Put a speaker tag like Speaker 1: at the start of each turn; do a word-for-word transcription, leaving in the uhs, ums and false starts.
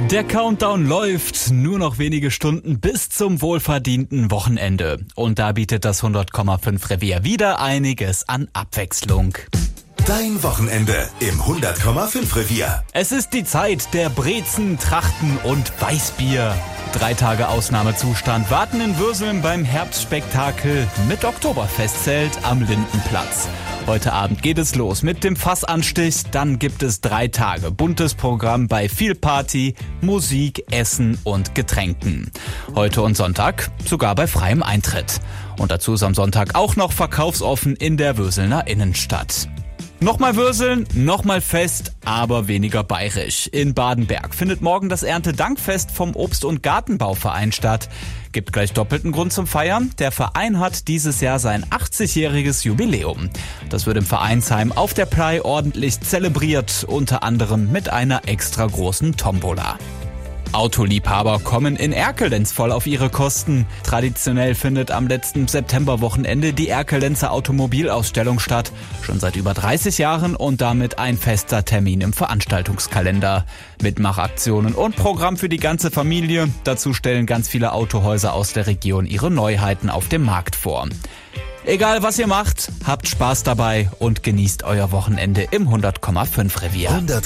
Speaker 1: Der Countdown läuft, nur noch wenige Stunden bis zum wohlverdienten Wochenende. Und da bietet das hundert Komma fünf Revier wieder einiges an Abwechslung.
Speaker 2: Dein Wochenende im hundert Komma fünf Revier.
Speaker 1: Es ist die Zeit der Brezen, Trachten und Weißbier. Drei Tage Ausnahmezustand warten in Würseln beim Herbstspektakel mit Oktoberfestzelt am Lindenplatz. Heute Abend geht es los mit dem Fassanstich, dann gibt es drei Tage buntes Programm bei viel Party, Musik, Essen und Getränken. Heute und Sonntag sogar bei freiem Eintritt. Und dazu ist am Sonntag auch noch verkaufsoffen in der Würselner Innenstadt. Nochmal Würseln, nochmal Fest, aber weniger bayerisch. In Badenberg findet morgen das Erntedankfest vom Obst- und Gartenbauverein statt. Gibt gleich doppelten Grund zum Feiern. Der Verein hat dieses Jahr sein achtzigjähriges Jubiläum. Das wird im Vereinsheim auf der Plei ordentlich zelebriert, unter anderem mit einer extra großen Tombola. Autoliebhaber kommen in Erkelenz voll auf ihre Kosten. Traditionell findet am letzten Septemberwochenende die Erkelenzer Automobilausstellung statt. Schon seit über dreißig Jahren und damit ein fester Termin im Veranstaltungskalender. Mitmachaktionen und Programm für die ganze Familie. Dazu stellen ganz viele Autohäuser aus der Region ihre Neuheiten auf dem Markt vor. Egal was ihr macht, habt Spaß dabei und genießt euer Wochenende im hundert Komma fünf Revier.